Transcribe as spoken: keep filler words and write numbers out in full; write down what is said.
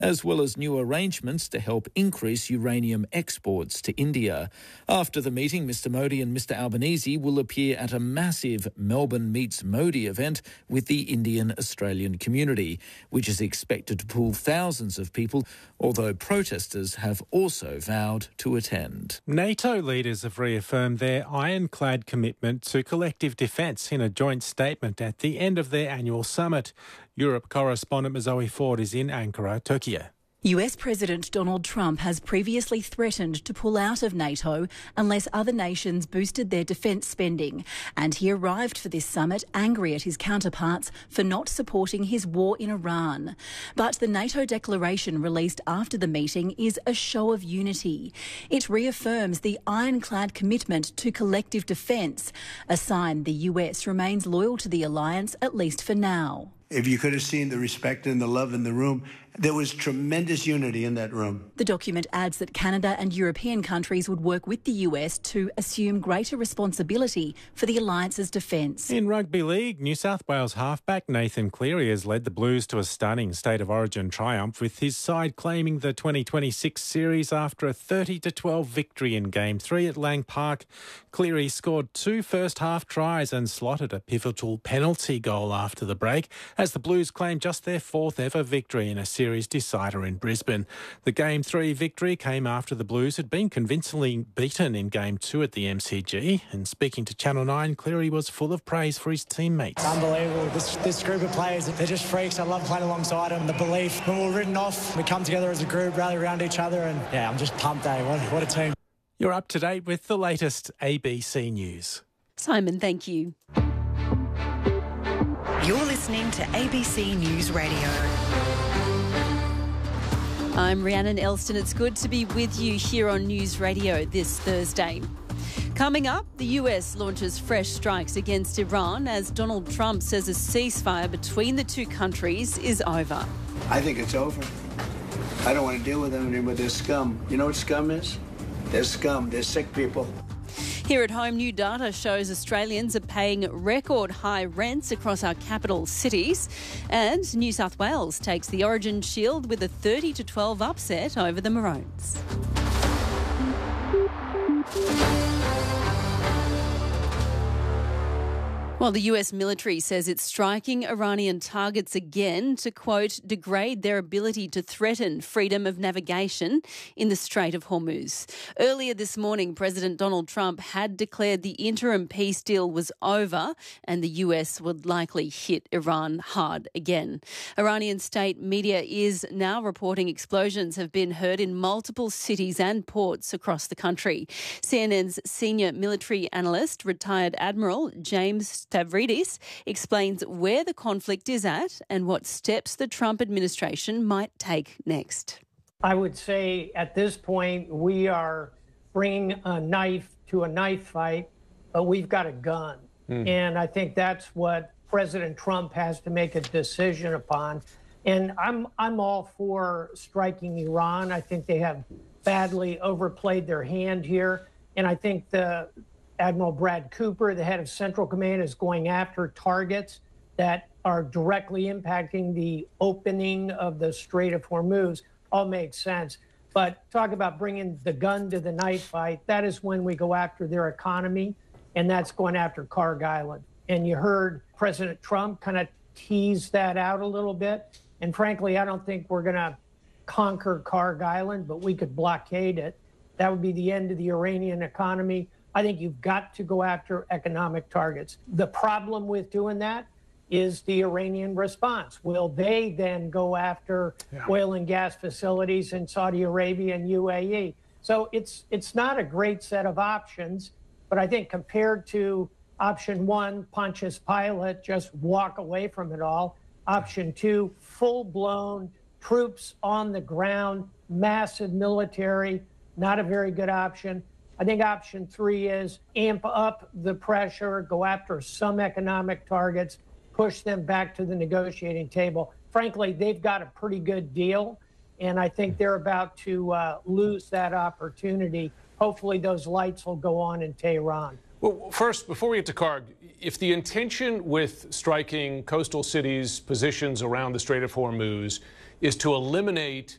as well as new arrangements to help increase uranium exports to India. After the meeting, Mister Modi and Mister Albanese will appear at a massive Melbourne Meets Modi event with the Indian Australian community, which is expected to pull thousands of people, although protesters have also vowed to attend. NATO leaders have reaffirmed their ironclad commitment to collective defence in a joint statement at the end of their annual summit. Europe correspondent Zoe Ford is in Ankara, Turkey. U S President Donald Trump has previously threatened to pull out of NATO unless other nations boosted their defence spending, and he arrived for this summit angry at his counterparts for not supporting his war in Iran. But the NATO declaration released after the meeting is a show of unity. It reaffirms the ironclad commitment to collective defence, a sign the U S remains loyal to the alliance, at least for now. If you could have seen the respect and the love in the room, there was tremendous unity in that room. The document adds that Canada and European countries would work with the U S to assume greater responsibility for the alliance's defence. In rugby league, New South Wales halfback Nathan Cleary has led the Blues to a stunning State of Origin triumph, with his side claiming the twenty twenty-six series after a thirty to twelve victory in Game three at Lang Park. Cleary scored two first-half tries and slotted a pivotal penalty goal after the break, as the Blues claimed just their fourth ever victory in a series decider in Brisbane. The Game three victory came after the Blues had been convincingly beaten in Game two at the M C G. And speaking to Channel nine, Cleary was full of praise for his teammates. Unbelievable. This, this group of players, they're just freaks. I love playing alongside them. The belief, when we were written off, we come together as a group, rally around each other, and yeah, I'm just pumped, eh? What, what a team. You're up to date with the latest A B C News. Simon, thank you. You're listening to A B C News Radio. I'm Rhiannon Elston. It's good to be with you here on News Radio this Thursday. Coming up, the U S launches fresh strikes against Iran as Donald Trump says a ceasefire between the two countries is over. I think it's over. I don't want to deal with them anymore. They're scum. You know what scum is? They're scum. They're sick people. Here at home, new data shows Australians are paying record high rents across our capital cities. And New South Wales takes the Origin Shield with a thirty to twelve upset over the Maroons. Well, the U S military says it's striking Iranian targets again to, quote, degrade their ability to threaten freedom of navigation in the Strait of Hormuz. Earlier this morning, President Donald Trump had declared the interim peace deal was over and the U S would likely hit Iran hard again. Iranian state media is now reporting explosions have been heard in multiple cities and ports across the country. C N N's senior military analyst, retired Admiral James Stavridis, explains where the conflict is at and what steps the Trump administration might take next. I would say at this point we are bringing a knife to a knife fight, but we've got a gun. Mm. And I think that's what President Trump has to make a decision upon. And I'm I'm all for striking Iran. I think they have badly overplayed their hand here. And I think the Admiral Brad Cooper, the head of Central Command, is going after targets that are directly impacting the opening of the Strait of Hormuz. All makes sense. But talk about bringing the gun to the knife fight, that is when we go after their economy, and that's going after Kharg Island. And you heard President Trump kind of tease that out a little bit. And frankly, I don't think we're going to conquer Kharg Island, but we could blockade it. That would be the end of the Iranian economy. I think you've got to go after economic targets. The problem with doing that is the Iranian response. Will they then go after yeah. oil and gas facilities in Saudi Arabia and U A E? So it's it's not a great set of options, but I think compared to option one, Pontius Pilate, just walk away from it all. Option two, full-blown troops on the ground, massive military, not a very good option. I think option three is amp up the pressure, go after some economic targets, push them back to the negotiating table. Frankly, they've got a pretty good deal, and I think they're about to uh, lose that opportunity. Hopefully those lights will go on in Tehran. Well, first, before we get to Kharg, if the intention with striking coastal cities' positions around the Strait of Hormuz is to eliminate